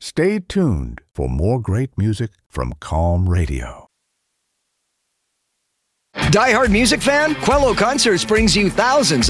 Stay tuned for more great music from Calm Radio. Die Hard music fan? Quello Concerts brings you thousands